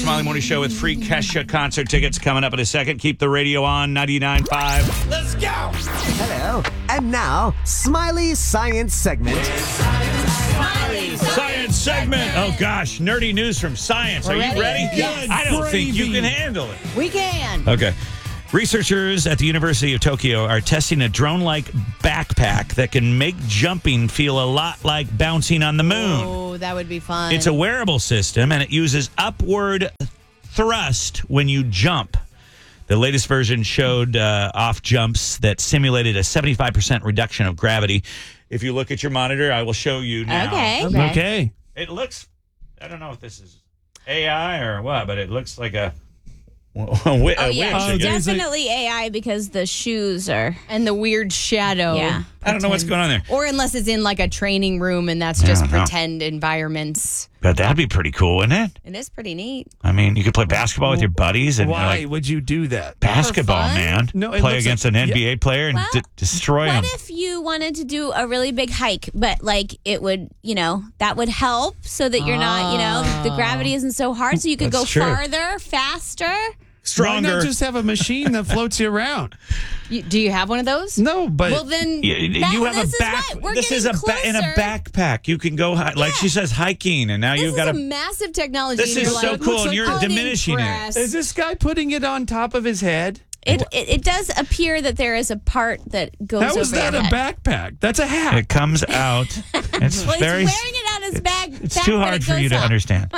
Smiley Morning Show with free Kesha concert tickets coming up in a second. Keep the radio on, 99.5. Let's go! Hello. And now, Smiley Science Segment. Science segment. Oh, gosh. Nerdy news from science. Are you ready? Yes. I don't think you can handle it. We can. Okay. Researchers at the University of Tokyo are testing a drone-like backpack that can make jumping feel a lot like bouncing on the moon. Oh, that would be fun. It's a wearable system, and it uses upward thrust when you jump. The latest version showed off jumps that simulated a 75% reduction of gravity. If you look at your monitor, I will show you now. Okay. It looks, I don't know if this is AI or what, but it looks like a witch. It's definitely AI because the shoes are. And the weird shadow. Yeah. I don't know what's going on there. Or unless it's in like a training room and that's just pretend environments. But that'd be pretty cool, wouldn't it? It is pretty neat. I mean, you could play basketball with your buddies. And Why like, would you do that? basketball, fun? man. No, it play looks against like- an NBA player and destroy What him. if you wanted to do a really big hike, but like it would, that would help so that you're not, the gravity isn't so hard, so you could That's go true. farther, faster. Why not just have a machine that floats you around? Do you have one of those? No, but Well, then. You have this a is back. what, we're This is getting in a closer. backpack. You can go like she says hiking, and now This you've is got a massive technology. This and is you're so like, cool, looks and you're like diminishing it. impressed. is this guy putting it on top of his head? It does appear that there is a part that goes How is over that your a head. backpack? That's a hat. It comes out. It's Well, very. he's wearing it on his back. It's too hard for you to understand.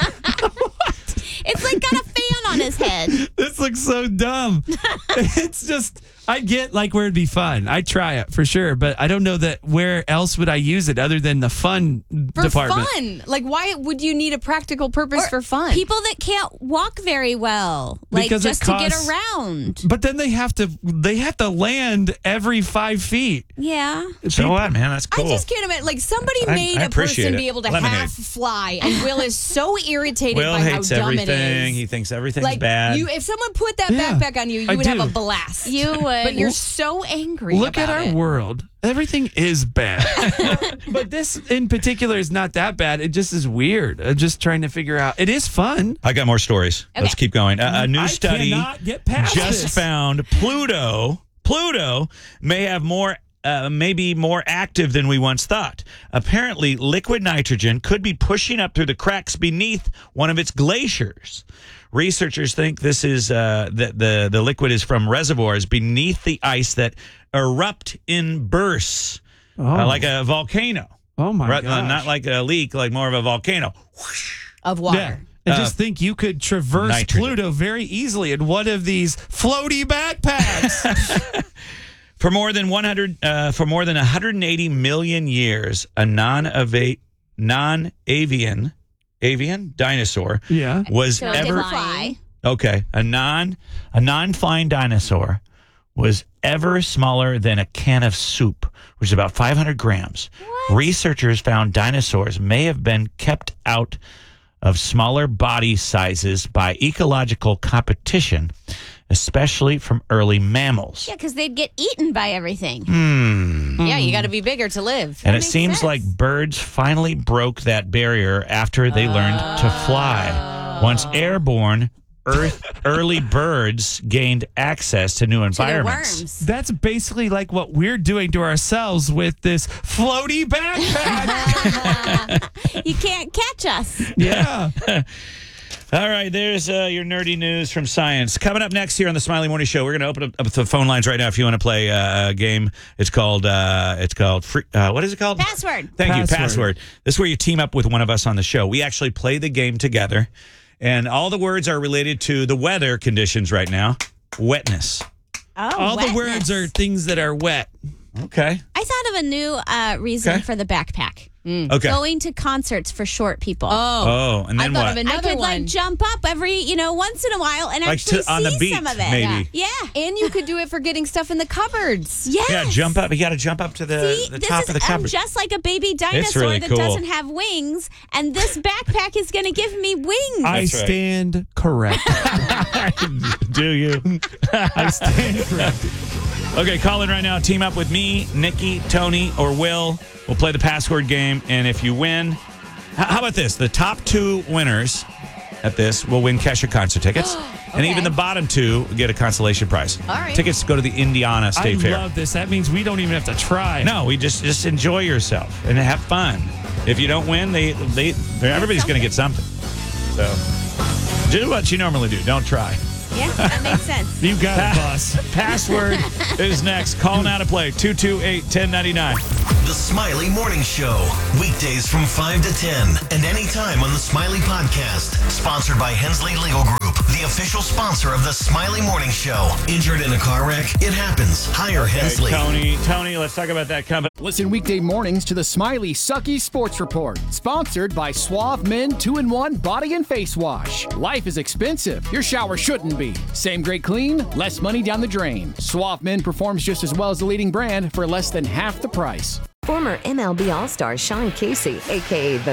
It's like got a fan on his head. This looks so dumb. It's just, I get like where it'd be fun. I'd try it for sure, but I don't know that where else would I use it other than the fun For department. fun. Like, why would you need a practical purpose for fun? People that can't walk very well, like Because it just to get costs- around. But then they have to land every 5 feet. Yeah. So what, man? That's cool. I just can't imagine. Like, somebody I made a appreciate person it. be able to Lemonade. half fly, and Will is so irritated Will by how hates dumb everything. it is. He thinks everything's Like, bad. if someone put that Yeah, backpack on you, you I would have do. a blast. You would. But you're so angry. Look at about our it. world. Everything is bad. But this in particular is not that bad. It just is weird. I'm just trying to figure out. It is fun. I got more stories. Let's keep going. A new I study cannot get past just this. found Pluto may have may be more active than we once thought. Apparently, liquid nitrogen could be pushing up through the cracks beneath one of its glaciers. Researchers think this is that the liquid is from reservoirs beneath the ice that erupt in bursts, like a volcano. Oh my Right, gosh. not like a leak, like more of a volcano. Whoosh. Of water. Yeah. And just think you could traverse nitrogen. Pluto very easily in one of these floaty backpacks. For more than 180 million years, a non-avian dinosaur Yeah. was So it ever didn't fly. okay. A non-flying dinosaur was ever smaller than a can of soup, which is about 500 grams. Researchers found dinosaurs may have been kept out of smaller body sizes by ecological competition, especially from early mammals. Yeah, because they'd get eaten by everything. Yeah, you got to be bigger to live. And it makes seems sense. like birds finally broke that barrier after they learned to fly. Once airborne, early birds gained access to new To the environments. worms. That's basically like what we're doing to ourselves with this floaty backpack. You can't catch us. Yeah. All right, there's your nerdy news from science. Coming up next here on the Smiley Morning Show, we're going to open up the phone lines right now if you want to play a game. It's called free, what is it called? Password. Thank you, Password. Password. This is where you team up with one of us on the show. We actually play the game together, and all the words are related to the weather conditions right now. Wetness. Oh, All the wetness. words are things that are wet. Okay. I thought of a new reason Okay. for the backpack. Okay. Going to concerts for short people. Oh, and I then thought what? of I another could one. like jump up every, once in a while and Like actually on the see beat, some of it. maybe. Yeah. And you could do it for getting stuff in the cupboards. Yes. Yeah, jump up. You got to jump up to See, the this top is of the cupboard. just like a baby dinosaur really that cool. doesn't have wings, and this backpack is going to give me wings. I That's right. stand correct. Do you? I stand correct. Okay, call in right now. Team up with me, Nikki, Tony, or Will. We'll play the password game, and if you win, how about this? The top two winners at this will win Kesha concert tickets. And even the bottom 2 get a consolation prize. All right. Tickets go to the Indiana State Fair. I love this. That means we don't even have to try. No, we just enjoy yourself and have fun. If you don't win, everybody's going to get something. So do what you normally do. Don't try. Yeah, that makes sense. You got it, boss. Password is next. Call now to play 228-1099. The Smiley Morning Show. Weekdays from 5 to 10 and anytime on the Smiley Podcast. Sponsored by Hensley Legal Group, the official sponsor of the Smiley Morning Show. Injured in a car wreck? It happens. Hire Hensley. Tony, let's talk about that company. Listen weekday mornings to the Smiley Sucky Sports Report. Sponsored by Suave Men 2-in-1 Body and Face Wash. Life is expensive. Your shower shouldn't be. Same great clean, less money down the drain. Suave Men performs just as well as the leading brand for less than half the price. Former MLB All-Star Sean Casey, a.k.a. the